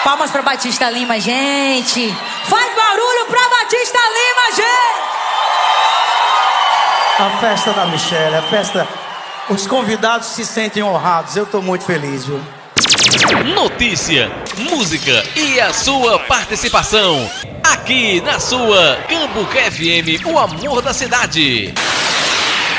Palmas pra Batista Lima, gente. Faz barulho pra Batista Lima, gente. A festa da Michelle, a festa... Os convidados se sentem honrados. Eu tô muito feliz, viu? Notícia, música e a sua participação. Aqui na sua Cambuca FM, o amor da cidade.